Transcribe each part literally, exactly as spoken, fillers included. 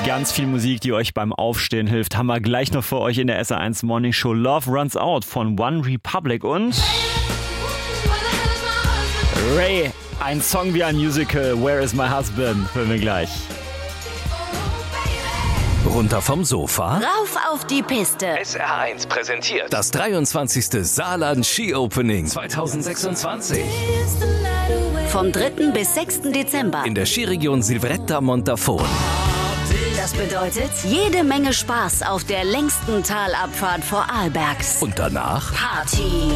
Ganz viel Musik, die euch beim Aufstehen hilft, haben wir gleich noch für euch in der S R eins Morning Show. Love Runs Out von One Republic und Ray, ein Song wie ein Musical, Where is my husband? Hören wir gleich. Runter vom Sofa? Rauf auf die Piste. S R eins präsentiert das dreiundzwanzigste Saarland Ski Opening zwanzig sechsundzwanzig. Vom dritten bis sechsten Dezember. In der Skiregion Silvretta Montafon. Das bedeutet jede Menge Spaß auf der längsten Talabfahrt vor Arlbergs. Und danach Party.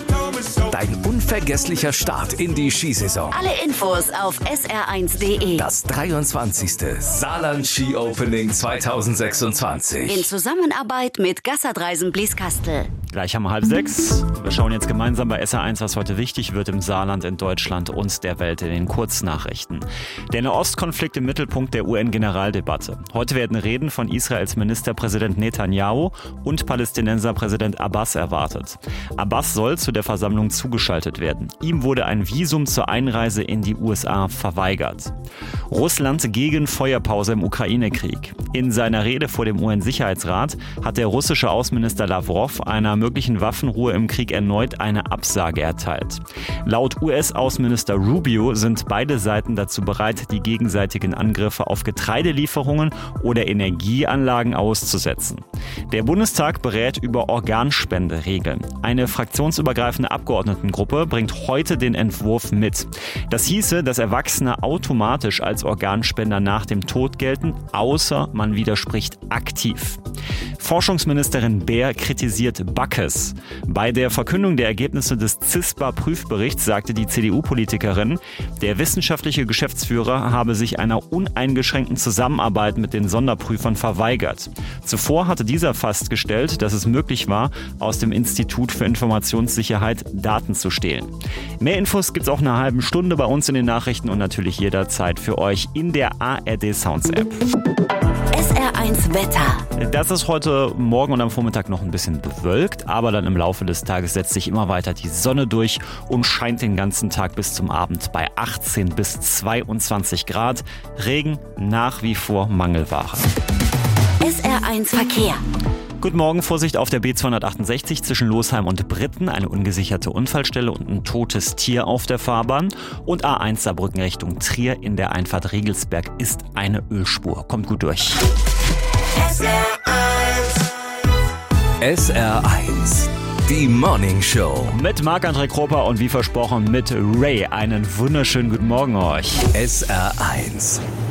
dein unvergesslicher Start in die Skisaison. Alle Infos auf S R eins punkt de. Das dreiundzwanzigste Saarland Ski Opening zwanzig sechsundzwanzig. In Zusammenarbeit mit Gassadreisen Blieskastel. Gleich haben wir halb sechs. Wir schauen jetzt gemeinsam bei S R eins, was heute wichtig wird im Saarland, in Deutschland und der Welt in den Kurznachrichten. Der Nahostkonflikt im Mittelpunkt der U N-Generaldebatte. Heute werden Reden von Israels Ministerpräsident Netanyahu und Palästinenserpräsident Abbas erwartet. Abbas soll zu der Versammlung zugeschaltet werden. Ihm wurde ein Visum zur Einreise in die U S A verweigert. Russland gegen Feuerpause im Ukraine-Krieg. In seiner Rede vor dem U N-Sicherheitsrat hat der russische Außenminister Lavrov einer möglichen Waffenruhe im Krieg erneut eine Absage erteilt. Laut U S-Außenminister Rubio sind beide Seiten dazu bereit, die gegenseitigen Angriffe auf Getreidelieferungen oder Energieanlagen auszusetzen. Der Bundestag berät über Organspenderegeln. Eine fraktionsübergreifende Abgeordnetengruppe bringt heute den Entwurf mit. Das hieße, dass Erwachsene automatisch als Organspender nach dem Tod gelten, außer man widerspricht aktiv. Forschungsministerin Beer kritisiert Backes. Bei der Verkündung der Ergebnisse des CISPA-Prüfberichts sagte die C D U-Politikerin, der wissenschaftliche Geschäftsführer habe sich einer uneingeschränkten Zusammenarbeit mit den Sonderprüfern verweigert. Zuvor hatte dieser festgestellt, dass es möglich war, aus dem Institut für Informationssicherheit Daten zu stehlen. Mehr Infos gibt's auch in einer halben Stunde bei uns in den Nachrichten und natürlich jederzeit für euch in der A R D Sounds App. S R eins Wetter. Das ist heute Morgen und am Vormittag noch ein bisschen bewölkt, aber dann im Laufe des Tages setzt sich immer weiter die Sonne durch und scheint den ganzen Tag bis zum Abend bei achtzehn bis zweiundzwanzig Grad. Regen nach wie vor Mangelware. S R eins Verkehr. Guten Morgen, Vorsicht auf der B zweihundertachtundsechzig zwischen Losheim und Britten, eine ungesicherte Unfallstelle und ein totes Tier auf der Fahrbahn. Und A eins Saarbrücken Richtung Trier in der Einfahrt Regelsberg ist eine Ölspur. Kommt gut durch. S R eins. S R eins, die Morning Show. Mit Marc-André Kropper und wie versprochen mit Ray. Einen wunderschönen guten Morgen euch. S R eins.